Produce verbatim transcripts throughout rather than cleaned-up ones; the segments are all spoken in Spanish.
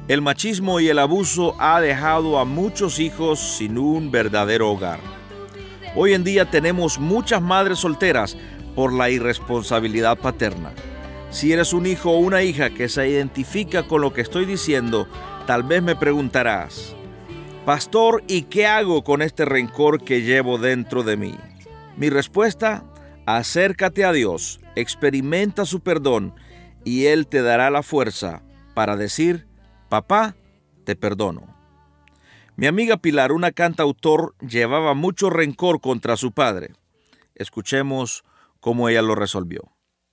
El machismo y el abuso ha dejado a muchos hijos sin un verdadero hogar. Hoy en día tenemos muchas madres solteras por la irresponsabilidad paterna. Si eres un hijo o una hija que se identifica con lo que estoy diciendo, tal vez me preguntarás: Pastor, ¿y qué hago con este rencor que llevo dentro de mí? Mi respuesta: acércate a Dios, experimenta su perdón y Él te dará la fuerza para decir: Papá, te perdono. Mi amiga Pilar, una cantautor, llevaba mucho rencor contra su padre. Escuchemos cómo ella lo resolvió.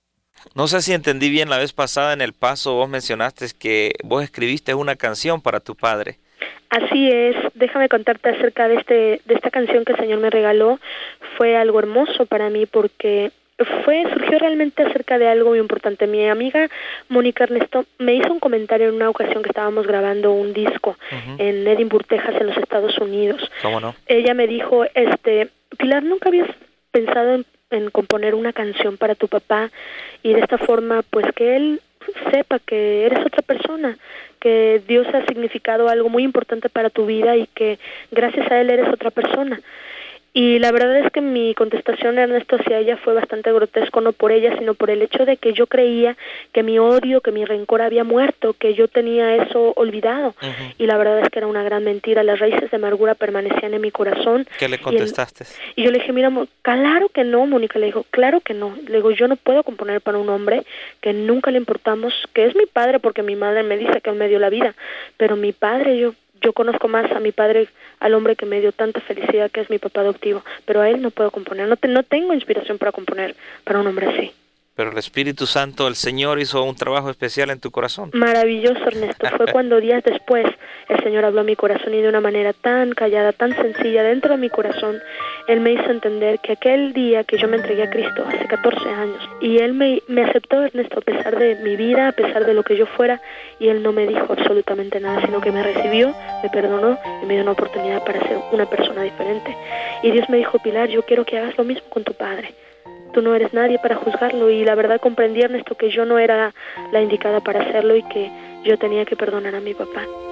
No sé si entendí bien la vez pasada en el paso, vos mencionaste que vos escribiste una canción para tu padre. Así es, déjame contarte acerca de este de esta canción que el Señor me regaló. Fue algo hermoso para mí porque fue surgió realmente acerca de algo muy importante. Mi amiga Mónica Ernesto me hizo un comentario en una ocasión que estábamos grabando un disco uh-huh. en Edinburgh, Texas, en los Estados Unidos. ¿Cómo no? Ella me dijo, este, Pilar, ¿nunca habías pensado en, en componer una canción para tu papá y de esta forma, pues, que él sepa que eres otra persona, que Dios ha significado algo muy importante para tu vida y que gracias a Él eres otra persona? Y la verdad es que mi contestación, Ernesto, hacia ella fue bastante grotesco, no por ella, sino por el hecho de que yo creía que mi odio, que mi rencor había muerto, que yo tenía eso olvidado. Uh-huh. Y la verdad es que era una gran mentira. Las raíces de amargura permanecían en mi corazón. ¿Qué le contestaste? Y, el, y yo le dije, mira, claro que no, Mónica. Le dijo, claro que no. Le digo, yo no puedo componer para un hombre que nunca le importamos, que es mi padre, porque mi madre me dice que él me dio la vida. Pero mi padre, yo... Yo conozco más a mi padre, al hombre que me dio tanta felicidad, que es mi papá adoptivo, pero a él no puedo componer, no, te, no tengo inspiración para componer para un hombre así. Pero el Espíritu Santo, el Señor, hizo un trabajo especial en tu corazón. Maravilloso, Ernesto. Fue cuando días después el Señor habló a mi corazón y de una manera tan callada, tan sencilla, dentro de mi corazón, Él me hizo entender que aquel día que yo me entregué a Cristo, hace catorce años, y Él me, me aceptó, Ernesto, a pesar de mi vida, a pesar de lo que yo fuera, y Él no me dijo absolutamente nada, sino que me recibió, me perdonó y me dio una oportunidad para ser una persona diferente. Y Dios me dijo, Pilar, yo quiero que hagas lo mismo con tu padre. Tú no eres nadie para juzgarlo, y la verdad comprendí, Ernesto, que yo no era la indicada para hacerlo y que yo tenía que perdonar a mi papá.